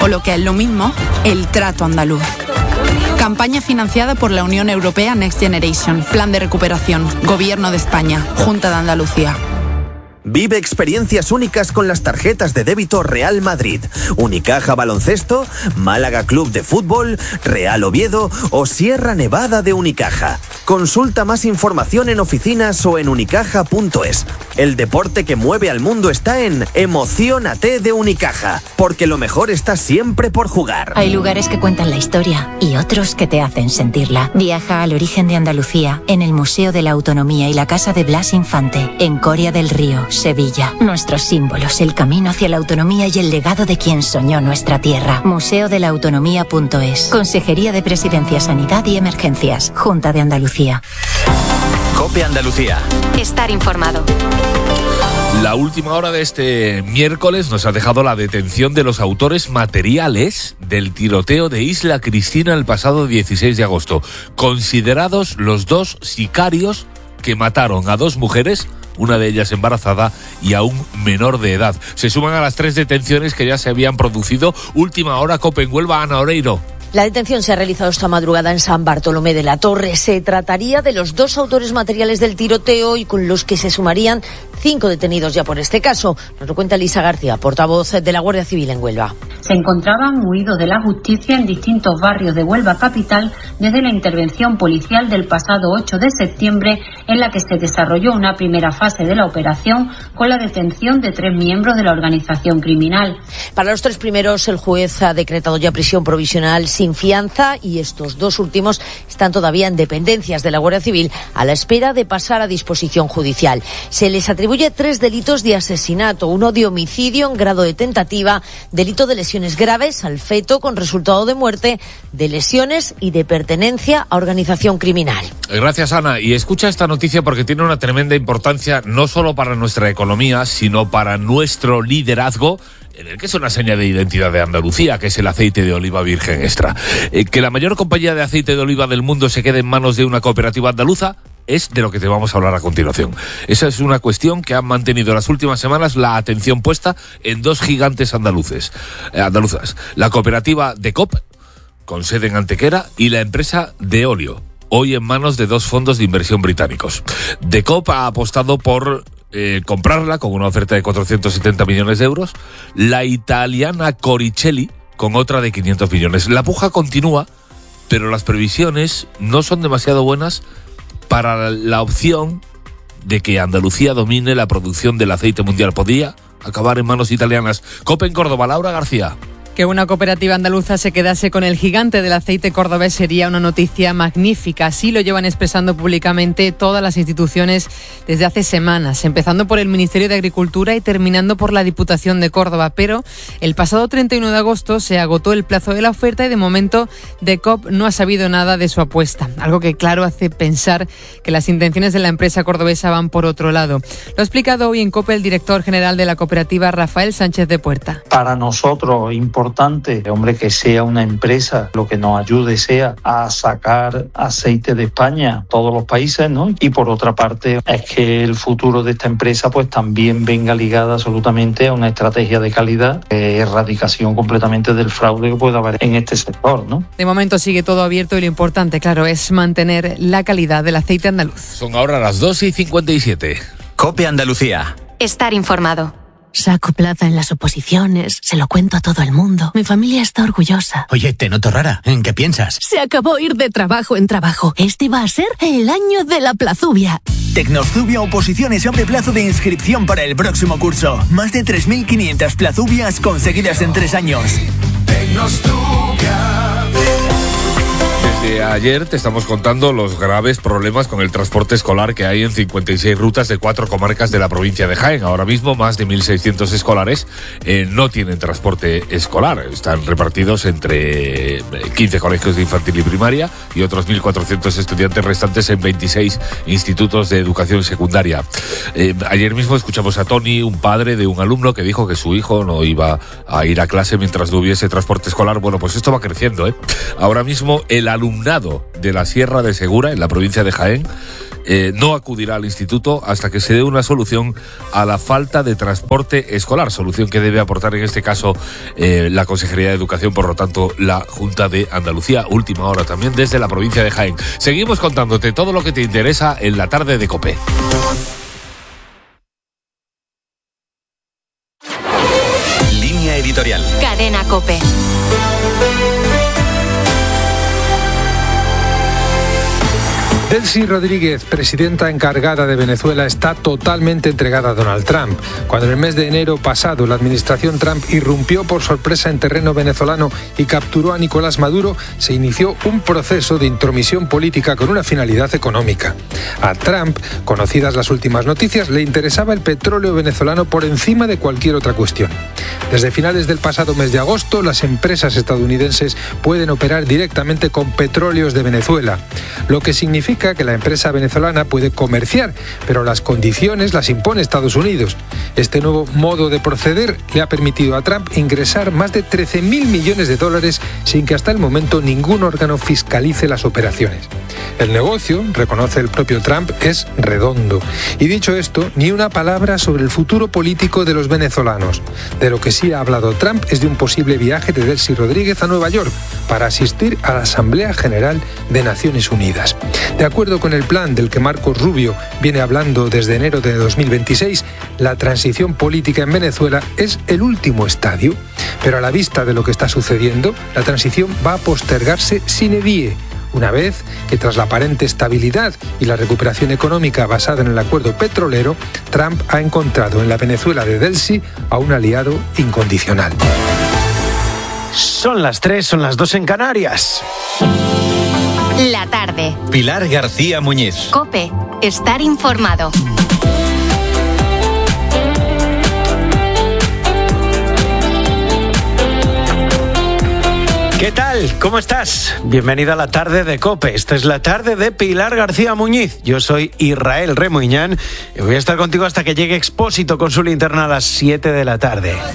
o lo que es lo mismo, el trato andaluz. Campaña financiada por la Unión Europea Next Generation, Plan de Recuperación, Gobierno de España, Junta de Andalucía. Vive experiencias únicas con las tarjetas de débito Real Madrid, Unicaja Baloncesto, Málaga Club de Fútbol, Real Oviedo o Sierra Nevada de Unicaja. Consulta más información en oficinas o en unicaja.es. El deporte que mueve al mundo está en Emociónate de Unicaja, porque lo mejor está siempre por jugar. Hay lugares que cuentan la historia y otros que te hacen sentirla. Viaja al origen de Andalucía en el Museo de la Autonomía y la Casa de Blas Infante, en Coria del Río, Sevilla. Nuestros símbolos, el camino hacia la autonomía y el legado de quien soñó nuestra tierra. museodelautonomía.es. Consejería de Presidencia, Sanidad y Emergencias. Junta de Andalucía. COPE Andalucía. Estar informado. La última hora de este miércoles nos ha dejado la detención de los autores materiales del tiroteo de Isla Cristina el pasado 16 de agosto, considerados los dos sicarios que mataron a dos mujeres, una de ellas embarazada, y a un menor de edad. Se suman a las 3 detenciones que ya se habían producido. Última hora, COPE en Huelva, Ana Oreiro. La detención se ha realizado esta madrugada en San Bartolomé de la Torre. Se trataría de los dos autores materiales del tiroteo y con los que se sumarían 5 detenidos ya por este caso. Nos lo cuenta Elisa García, portavoz de la Guardia Civil en Huelva. Se encontraban huidos de la justicia en distintos barrios de Huelva capital desde la intervención policial del pasado 8 de septiembre, en la que se desarrolló una primera fase de la operación con la detención de 3 miembros de la organización criminal. Para los 3 primeros, el juez ha decretado ya prisión provisional sin fianza y estos 2 últimos están todavía en dependencias de la Guardia Civil a la espera de pasar a disposición judicial. Se les atribuye 3 delitos de asesinato, 1 de homicidio en grado de tentativa, delito de lesiones graves al feto con resultado de muerte, de lesiones y de pertenencia a organización criminal. Gracias, Ana. Y escucha esta noticia porque tiene una tremenda importancia no solo para nuestra economía, sino para nuestro liderazgo, en el que es una seña de identidad de Andalucía, que es el aceite de oliva virgen extra. Que la mayor compañía de aceite de oliva del mundo se quede en manos de una cooperativa andaluza es de lo que te vamos a hablar a continuación. Esa es una cuestión que han mantenido las últimas semanas la atención puesta en 2 gigantes andaluzas. La cooperativa Decop, con sede en Antequera, y la empresa Deolio, hoy en manos de 2 fondos de inversión británicos. Decop ha apostado por comprarla con una oferta de 470 millones de euros, la italiana Coricelli con otra de 500 millones. La puja continúa, pero las previsiones no son demasiado buenas para la opción de que Andalucía domine la producción del aceite mundial. Podría acabar en manos italianas. COPE en Córdoba, Laura García. Que una cooperativa andaluza se quedase con el gigante del aceite cordobés sería una noticia magnífica. Así lo llevan expresando públicamente todas las instituciones desde hace semanas, empezando por el Ministerio de Agricultura y terminando por la Diputación de Córdoba. Pero el pasado 31 de agosto se agotó el plazo de la oferta y de momento Decop no ha sabido nada de su apuesta. Algo que claro hace pensar que las intenciones de la empresa cordobesa van por otro lado. Lo ha explicado hoy en COPE el director general de la cooperativa, Rafael Sánchez de Puerta. Para nosotros importante, que sea una empresa, lo que nos ayude sea a sacar aceite de España a todos los países, ¿no? Y por otra parte, es que el futuro de esta empresa pues también venga ligada absolutamente a una estrategia de calidad, erradicación completamente del fraude que pueda haber en este sector, ¿no? De momento sigue todo abierto y lo importante, claro, es mantener la calidad del aceite andaluz. Son ahora las 2:57. COPE Andalucía. Estar informado. Saco plaza en las oposiciones, se lo cuento a todo el mundo. Mi familia está orgullosa. Oye, te noto rara. ¿En qué piensas? Se acabó ir de trabajo en trabajo. Este va a ser el año de la Plazubia. Tecnozubia Oposiciones abre plazo de inscripción para el próximo curso. Más de 3.500 plazubias conseguidas en 3 años. Desde ayer te estamos contando los graves problemas con el transporte escolar que hay en 56 rutas de 4 comarcas de la provincia de Jaén. Ahora mismo más de 1.600 escolares no tienen transporte escolar. Están repartidos entre 15 colegios de infantil y primaria y otros 1.400 estudiantes restantes en 26 institutos de educación secundaria. Ayer mismo escuchamos a Tony, un padre de un alumno que dijo que su hijo no iba a ir a clase mientras no hubiese transporte escolar. Bueno, pues esto va creciendo, ¿eh? Ahora mismo el alumnado alumnado de la Sierra de Segura, en la provincia de Jaén, no acudirá al instituto hasta que se dé una solución a la falta de transporte escolar, solución que debe aportar en este caso la Consejería de Educación, por lo tanto la Junta de Andalucía. Última hora también desde la provincia de Jaén. Seguimos contándote todo lo que te interesa en la tarde de COPE. Línea editorial. Cadena COPE. Delcy Rodríguez, presidenta encargada de Venezuela, está totalmente entregada a Donald Trump. Cuando en el mes de enero pasado la administración Trump irrumpió por sorpresa en terreno venezolano y capturó a Nicolás Maduro, se inició un proceso de intromisión política con una finalidad económica. A Trump, conocidas las últimas noticias, le interesaba el petróleo venezolano por encima de cualquier otra cuestión. Desde finales del pasado mes de agosto, las empresas estadounidenses pueden operar directamente con petróleos de Venezuela, lo que significa que la empresa venezolana puede comerciar, pero las condiciones las impone Estados Unidos. Este nuevo modo de proceder le ha permitido a Trump ingresar más de 13.000 millones de dólares sin que hasta el momento ningún órgano fiscalice las operaciones. El negocio, reconoce el propio Trump, es redondo. Y dicho esto, ni una palabra sobre el futuro político de los venezolanos. De lo que sí ha hablado Trump es de un posible viaje de Delcy Rodríguez a Nueva York para asistir a la Asamblea General de Naciones Unidas. De acuerdo con el plan del que Marcos Rubio viene hablando desde enero de 2026, la transición política en Venezuela es el último estadio. Pero a la vista de lo que está sucediendo, la transición va a postergarse sine die, una vez que tras la aparente estabilidad y la recuperación económica basada en el acuerdo petrolero, Trump ha encontrado en la Venezuela de Delcy a un aliado incondicional. Son las 3, son las 2 en Canarias. La tarde. Pilar García Muñiz. COPE. Estar informado. ¿Qué tal? ¿Cómo estás? Bienvenida a la tarde de COPE. Esta es la tarde de Pilar García Muñiz. Yo soy Israel Remuñán y voy a estar contigo hasta que llegue Expósito con su linterna a las 7 de la tarde.